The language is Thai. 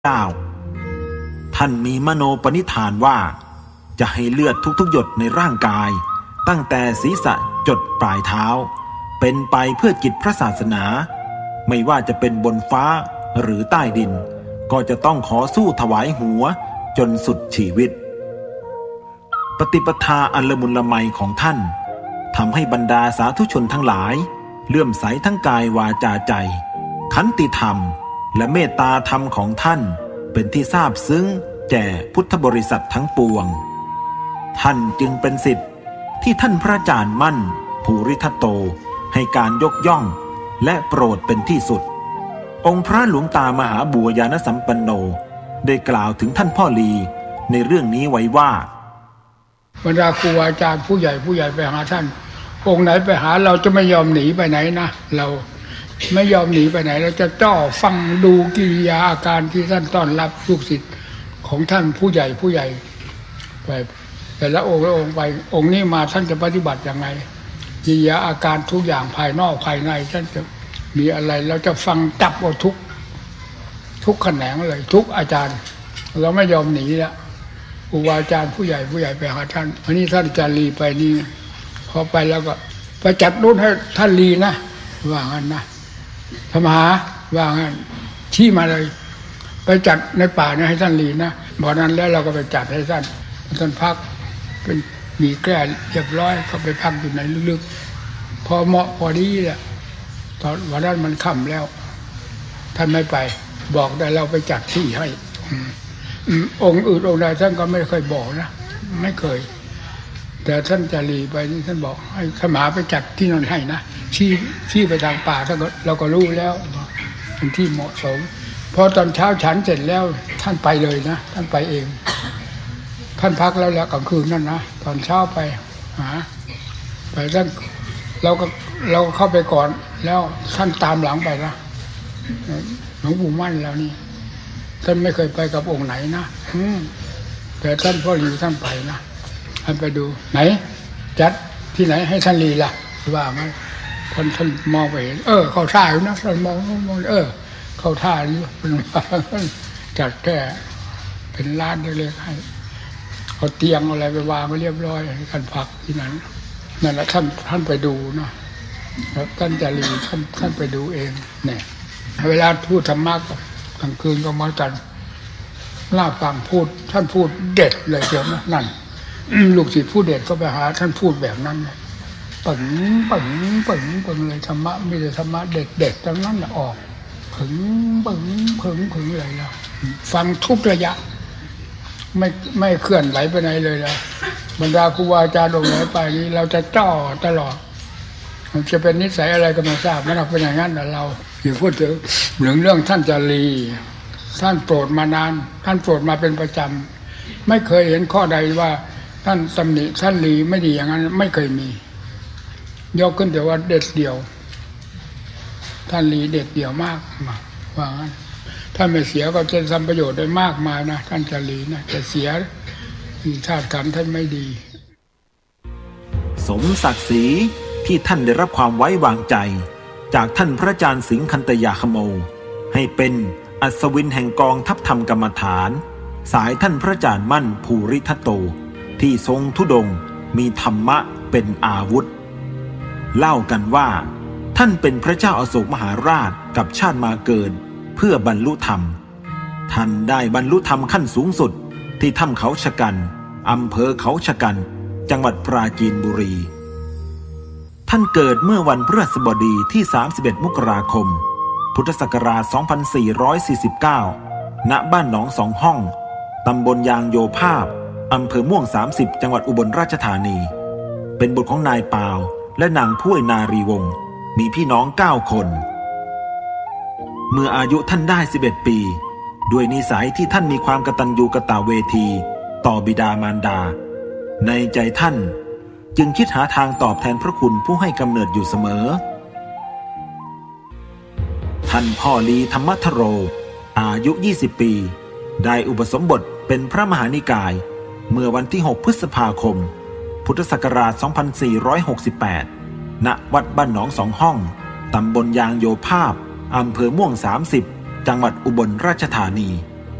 เจ้าท่านมีมโนปณิธานว่าจะให้เลือดทุกๆหยดในร่างกายตั้งแต่ศีรษะจดปลายเท้าเป็นไปเพื่อกิจพระศาสนาไม่ว่าจะเป็นบนฟ้าหรือใต้ดินก็จะต้องขอสู้ถวายหัวจนสุดชีวิตปฏิปทาอันละมุนละไมของท่านทำให้บรรดาสาธุชนทั้งหลายเลื่อมใสทั้งกายวาจาใจขันติธรรมและเมตตาธรรมของท่านเป็นที่ทราบซึ้งแก่พุทธบริษัททั้งปวงท่านจึงเป็นศิษย์ที่ท่านพระอาจารย์มั่นภูริทัตโตให้การยกย่องและโปรดเป็นที่สุดองค์พระหลวงตามหาบัวญาณสัมปันโนได้กล่าวถึงท่านพ่อลีในเรื่องนี้ไว้ว่าบรรดาครูอาจารย์ผู้ใหญ่ไปหาท่านองค์ไหนไปหาเราจะไม่ยอมหนีไปไหนนะเราไม่ยอมหนีไปไหนเราจะจ้อฟังดูกิริยาอาการที่ท่านต้อนรับลูกศิษย์ของท่านผู้ใหญ่ไปแต่ละองค์ไปองค์นี้มาท่านจะปฏิบัติอย่างไรกิริยาอาการทุกอย่างภายนอกภายในท่านจะมีอะไรเราจะฟังจับเอาทุกแขนงเลยทุกอาจารย์เราไม่ยอมหนีละครูอาจารย์ผู้ใหญ่ไปหาท่านวันนี้ท่านอาจารย์ลีไปนี่พอไปแล้วก็ไปจัดรุ่นให้ท่านลีนะว่างั้นนะธรรมหาว่างั้นชี้มาเลยไปจัดในป่าเนี่ยให้ท่านลีนะบอกนั้นแล้วเราก็ไปจัดให้ท่านพักเป็นมีแก้เรียบร้อยก็ไปพักอยู่ในลึกๆพอเหมาะพอดีแหละตอนวันนั้นมันค่ำแล้วท่านไม่ไปบอกได้เราไปจัดที่ให้องค์อื่นองค์ใดท่านก็ไม่เคยบอกนะไม่เคยแต่ท่านจารีไปนี่ท่านบอกให้ขมาไปจัดที่นั่นให้นะชี้ไปทางป่าท่านก็เราก็รู้แล้วเป็นที่เหมาะสมพอตอนเช้าฉันเสร็จแล้วท่านไปเลยนะท่านไปเองท่านพักแล้วกลางคืนนั่นนะตอนเช้าไปหาไปท่านเราก็เข้าไปก่อนแล้วท่านตามหลังไปนะหลวงปู่มั่นแล้วนี่ท่านไม่เคยไปกับองค์ไหนนะแต่ท่านพ่อลีท่านไปนะท่านไปดูไหนจัดที่ไหนให้ท่านลีล่ะว่าไหมท่านมองไปเห็นเข้าท่าอยู่นะท่านมองเข้าท่าอยู่เป็นจัดแก้เป็นร้านเล็กๆให้เอาเตียงอะไรไปวางไว้เรียบร้อยให้ท่านพักที่นั้นนั่นแหละท่านไปดูนะแล้วท่านจารีท่านไปดูเองเนี่ยเวลาพูดธรรมะกลางคืนก็มากันล่าฟังพูดท่านพูดเด็ดเลยเดี๋ยวนะนั่นลูกศิษย์พูดเด็ดก็ไปหาท่านพูดแบบนั้นปึ๋งเลยธรรมะมีแต่ธรรมะเด็ดทั้งนั้นออกปึ๋งเลยแล้วฟังทุกระยะไม่เคลื่อนไหลไปไหนเลยนะบรรดาครูอาจารย์องค์ไหนไปนี้เราจะจ้อตลอดมันจะเป็นนิสัยอะไรก็ไม่ทราบมันเป็นอย่างนั้นแต่เราอย่าพูดถึงเรื่องท่านจารีท่านโปรดมานานท่านโปรดมาเป็นประจำไม่เคยเห็นข้อใดว่าท่านตำหนิท่านลีไม่ดีอย่างนั้นไม่เคยมียกขึ้นแต่ว่าเด็ดเดี่ยวท่านลีเด็ดเดี่ยวมากว่างั้นท่านไม่เสียก็จะทำประโยชน์ได้มากมายนะท่านจารีนะแต่เสียธาตุขันธ์ท่านไม่ดีสมศักดิ์ศรีที่ท่านได้รับความไว้วางใจจากท่านพระอาจารย์สิงห์คันตยาคโมให้เป็นอัศวินแห่งกองทัพธรรมกรรมฐานสายท่านพระอาจารย์มั่นภูริทัตโตที่ทรงธุดงค์มีธรรมะเป็นอาวุธเล่ากันว่าท่านเป็นพระเจ้าอโศกมหาราชกับชาติมาเกิดเพื่อบรรลุธรรมท่านได้บรรลุธรรมขั้นสูงสุดที่ถ้ำเขาชะกันอำเภอเขาชะกันจังหวัดปราจีนบุรีท่านเกิดเมื่อวันพฤหัสบดีที่31 มกราคมพุทธศักราช 2449 ณ บ้านหนองสองห้องตำบลยางโยภาพอำเภอม่วง30จังหวัดอุบลราชธานีเป็นบุตรของนายปาวและนางพ้วยนารีวงศ์มีพี่น้อง9 คนเมื่ออายุท่านได้11 ปีด้วยนิสัยที่ท่านมีความกตัญญูกตเวทีต่อบิดามารดาในใจท่านจึงคิดหาทางตอบแทนพระคุณผู้ให้กำเนิดอยู่เสมอท่านพ่อลีธรรมทโรอายุ20 ปีได้อุปสมบทเป็นพระมหานิกายเมื่อวันที่6 พฤษภาคมพุทธศักราช 2468 ณ วัดบ้านหนองสองห้องตำบลยางโยภาพอำเภอม่วง30จังหวัดอุบลราชธานี